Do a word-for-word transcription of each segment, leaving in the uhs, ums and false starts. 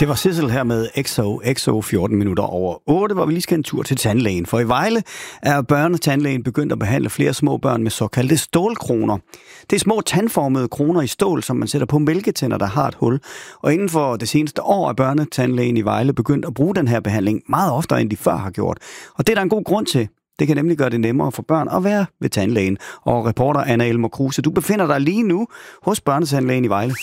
Det var Sissel her med X O X O fjorten minutter over otte, hvor vi lige skal en tur til tandlægen. For i Vejle er børnetandlægen begyndt at behandle flere små børn med såkaldte stålkroner. Det er små tandformede kroner i stål, som man sætter på mælketænder, der har et hul. Og inden for det seneste år er børnetandlægen i Vejle begyndt at bruge den her behandling meget oftere, end de før har gjort. Og det er der en god grund til. Det kan nemlig gøre det nemmere for børn at være ved tandlægen. Og reporter Anna Elmer Kruse, du befinder dig lige nu hos børnetandlægen i Vejle.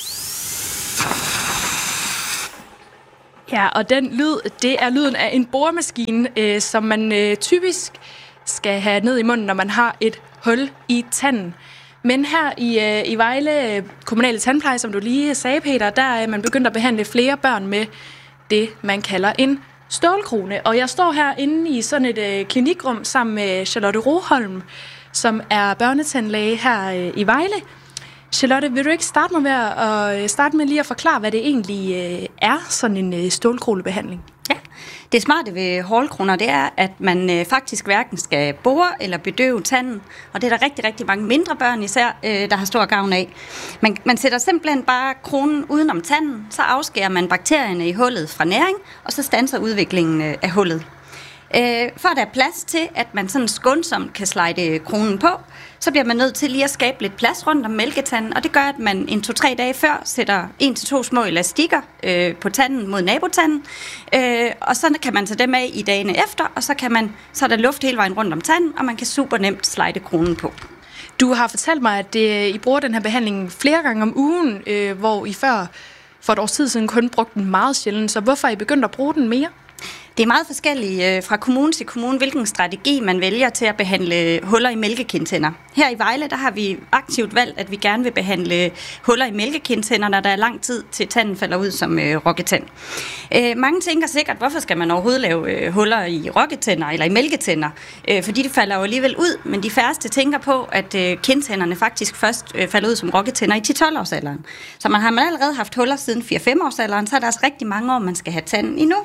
Ja, og den lyd, det er lyden af en boremaskine, øh, som man øh, typisk skal have ned i munden, når man har et hul i tanden. Men her i, øh, i Vejle Kommunale Tandpleje, som du lige sagde, Peter, der er man begyndt at behandle flere børn med det, man kalder en stålkrone. Og jeg står herinde i sådan et øh, klinikrum sammen med Charlotte Roholm, som er børnetandlæge her øh, i Vejle. Charlotte, vil du ikke starte med, at starte med lige at forklare, hvad det egentlig er, sådan en stålkronebehandling? Ja, det smarte ved hårkroner, det er, at man faktisk hverken skal bore eller bedøve tanden, og det er der rigtig, rigtig mange mindre børn især, der har stor gavn af. Man, man sætter simpelthen bare kronen udenom tanden, så afskærer man bakterierne i hullet fra næring, og så standser udviklingen af hullet. For at der er plads til, at man sådan skånsomt kan slide kronen på, så bliver man nødt til lige at skabe lidt plads rundt om mælketanden, og det gør, at man en to-tre dage før sætter en til to små elastikker øh, på tanden mod nabotanden, øh, og så kan man tage dem af i dagene efter, og så, kan man, så er der luft hele vejen rundt om tanden, og man kan super nemt slide kronen på. Du har fortalt mig, at det, I bruger den her behandling flere gange om ugen, øh, hvor I før for et års tid siden kun brugte den meget sjældent, så hvorfor er I begyndt at bruge den mere? Det er meget forskelligt fra kommune til kommune, hvilken strategi man vælger til at behandle huller i mælkekindtænder. Her i Vejle, der har vi aktivt valgt, at vi gerne vil behandle huller i mælkekindtænder, når der er lang tid til tanden falder ud som øh, rokketand. Øh, mange tænker sikkert, hvorfor skal man overhovedet lave øh, huller i rokketænder eller i mælketænder? Øh, fordi det falder jo alligevel ud, men de færreste tænker på, at øh, kindtænderne faktisk først øh, falder ud som rokketænder i ti-tolv års alderen. Så man har man allerede haft huller siden fire-fem års alderen, så er der altså rigtig mange år, man skal have tanden endnu.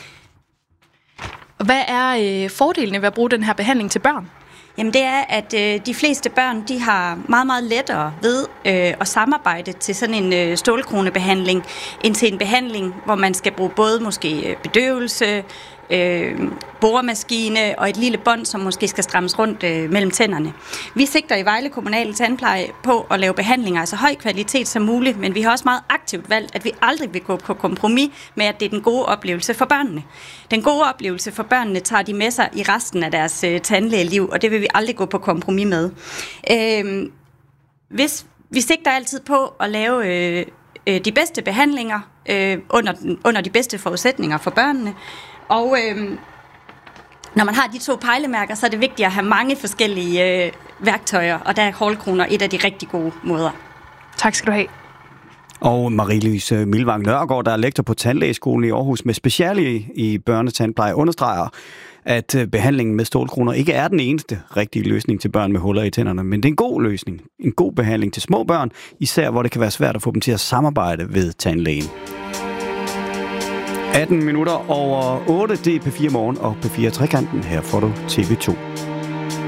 Hvad er øh, fordelene ved at bruge den her behandling til børn? Jamen det er, at øh, de fleste børn, de har meget, meget lettere ved øh, at samarbejde til sådan en øh, stålkronebehandling, end til en behandling, hvor man skal bruge både måske bedøvelse, øh, boremaskine og et lille bånd, som måske skal strammes rundt øh, mellem tænderne. Vi sigter i Vejle Kommunale Tandpleje på at lave behandlinger af så høj kvalitet som muligt, men vi har også meget aktivt valgt, at vi aldrig vil gå på kompromis med, at det er den gode oplevelse for børnene. Den gode oplevelse for børnene tager de med sig i resten af deres øh, tandlægeliv, og det vil vi aldrig gå på kompromis med. Øh, hvis vi sigter altid på at lave øh, øh, de bedste behandlinger øh, under, under de bedste forudsætninger for børnene, og øh, når man har de to pejlemærker, så er det vigtigt at have mange forskellige øh, værktøjer, og der er hårkroner et af de rigtig gode måder. Tak skal du have. Og Marie-Louise Milvang Nørgaard, der er lektor på Tandlægeskolen i Aarhus med speciale i børnetandpleje, understreger, at behandlingen med stålkroner ikke er den eneste rigtige løsning til børn med huller i tænderne, men det er en god løsning. En god behandling til små børn, især hvor det kan være svært at få dem til at samarbejde ved tandlægen. atten minutter over otte, det er P fire Morgen og P fire Trekanten. Her får du T V to.